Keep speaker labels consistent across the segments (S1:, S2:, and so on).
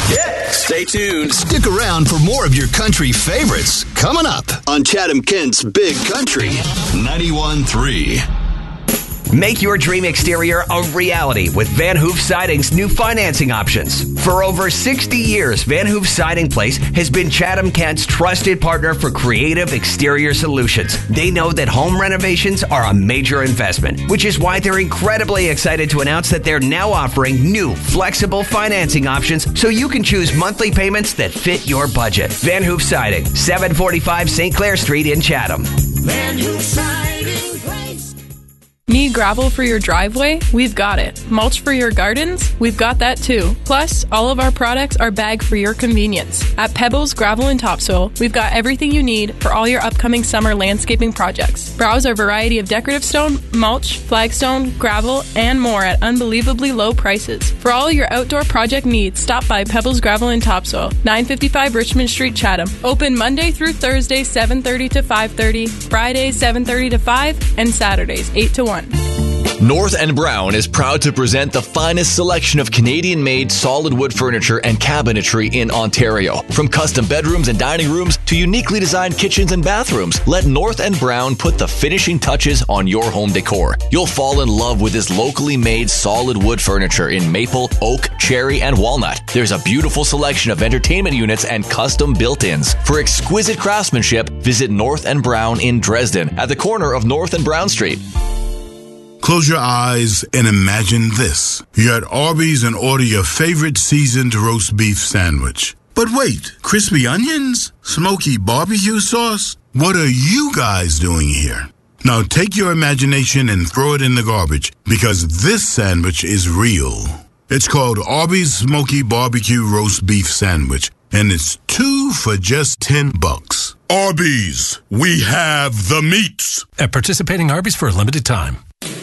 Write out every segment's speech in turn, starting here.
S1: Yeah. Stay tuned.
S2: Stick around for more of your country favorites coming up on Chatham Kent's Big Country 91.3.
S3: Make your dream exterior a reality with Van Hoof Siding's new financing options. For over 60 years, Van Hoof Siding Place has been Chatham Kent's trusted partner for creative exterior solutions. They know that home renovations are a major investment, which is why they're incredibly excited to announce that they're now offering new flexible financing options so you can choose monthly payments that fit your budget. Van Hoof Siding, 745 St. Clair Street in Chatham.
S4: Van Hoof Siding Place.
S5: Need gravel for your driveway? We've got it. Mulch for your gardens? We've got that too. Plus, all of our products are bagged for your convenience. At Pebbles Gravel and Topsoil, we've got everything you need for all your upcoming summer landscaping projects. Browse our variety of decorative stone, mulch, flagstone, gravel, and more at unbelievably low prices. For all your outdoor project needs, stop by Pebbles Gravel and Topsoil, 955 Richmond Street, Chatham. Open Monday through Thursday, 7:30 to 5:30, Fridays, 7:30 to 5, and Saturdays, 8 to 1.
S6: North and Brown is proud to present the finest selection of Canadian-made solid wood furniture and cabinetry in Ontario. From custom bedrooms and dining rooms to uniquely designed kitchens and bathrooms, let North and Brown put the finishing touches on your home decor. You'll fall in love with this locally made solid wood furniture in maple, oak, cherry, and walnut. There's a beautiful selection of entertainment units and custom built-ins. For exquisite craftsmanship, visit North and Brown in Dresden at the corner of North and Brown Street.
S7: Close your eyes and imagine this. You're at Arby's and order your favorite seasoned roast beef sandwich. But wait, crispy onions? Smoky barbecue sauce? What are you guys doing here? Now take your imagination and throw it in the garbage, because this sandwich is real. It's called Arby's Smoky Barbecue Roast Beef Sandwich, and it's 2 for just $10. Arby's, we have the meats.
S8: At participating Arby's for a limited time.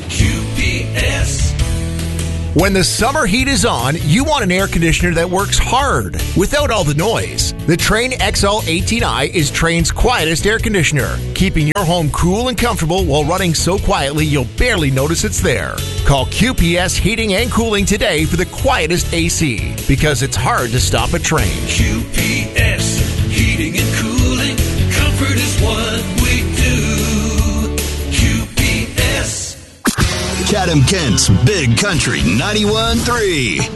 S1: QPS.
S9: When the summer heat is on, you want an air conditioner that works hard without all the noise. The Trane XL18i is Trane's quietest air conditioner, keeping your home cool and comfortable while running so quietly you'll barely notice it's there. Call QPS Heating and Cooling today for the quietest AC, because it's hard to stop a Trane.
S1: QPS Heating and Cooling. Comfort is what we do. QPS.
S2: Chatham Kent's Big Country 91.3.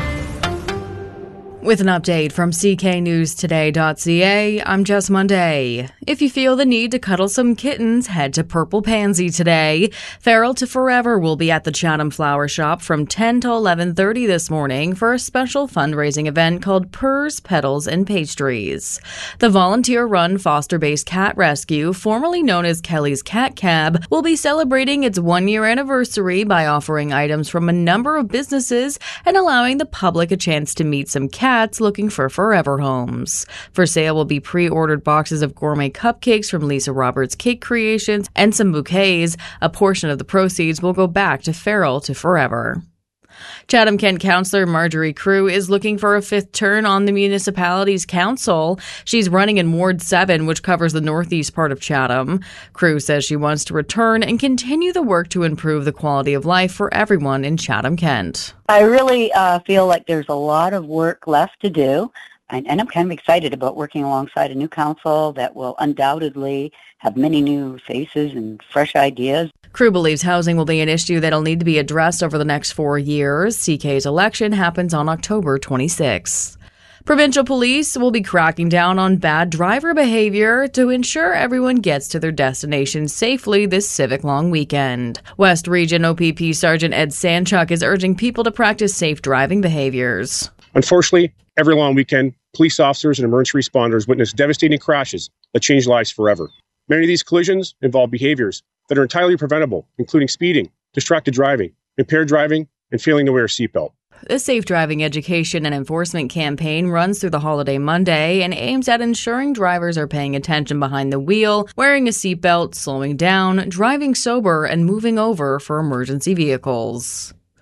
S10: With an update from cknewstoday.ca, I'm Jess Monday. If you feel the need to cuddle some kittens, head to Purple Pansy today. Feral to Forever will be at the Chatham Flower Shop from 10 to 11:30 this morning for a special fundraising event called Purrs, Petals, and Pastries. The volunteer-run foster-based cat rescue, formerly known as Kelly's Cat Cab, will be celebrating its one-year anniversary by offering items from a number of businesses and allowing the public a chance to meet some cats looking for forever homes. For sale will be pre-ordered boxes of gourmet cupcakes from Lisa Roberts Cake Creations and some bouquets. A portion of the proceeds will go back to Feral to Forever. Chatham Kent Councillor Marjorie Crew is looking for a fifth term on the municipality's council. She's running in Ward 7, which covers the northeast part of Chatham. Crew says she wants to return and continue the work to improve the quality of life for everyone in Chatham Kent.
S11: I really feel like there's a lot of work left to do, and I'm kind of excited about working alongside a new council that will undoubtedly have many new faces and fresh ideas.
S10: Crew believes housing will be an issue that'll need to be addressed over the next 4 years. CK's election happens on October 26th. Provincial police will be cracking down on bad driver behavior to ensure everyone gets to their destination safely this civic long weekend. West Region OPP Sergeant Ed Sanchuk is urging people to practice safe driving behaviors.
S12: Unfortunately, every long weekend, police officers and emergency responders witness devastating crashes that change lives forever. Many of these collisions involve behaviors that are entirely preventable, including speeding, distracted driving, impaired driving, and failing to wear a seatbelt.
S10: The Safe Driving Education and Enforcement campaign runs through the holiday Monday and aims at ensuring drivers are paying attention behind the wheel, wearing a seatbelt, slowing down, driving sober, and moving over for emergency vehicles.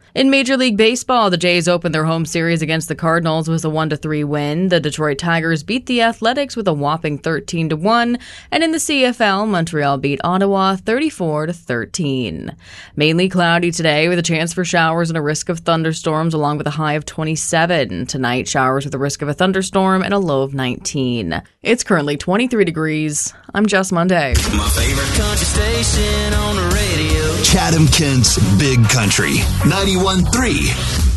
S10: In Major League Baseball, the Jays opened their home series against the Cardinals with a 1-3 win. The Detroit Tigers beat the Athletics with a whopping 13-1. And in the CFL, Montreal beat Ottawa 34-13. Mainly cloudy today with a chance for showers and a risk of thunderstorms along with a high of 27. Tonight, showers with a risk of a thunderstorm and a low of 19. It's currently 23 degrees. I'm Jess Monday.
S1: My favorite country station on the radio.
S2: Chatham Kent's Big Country 91.3.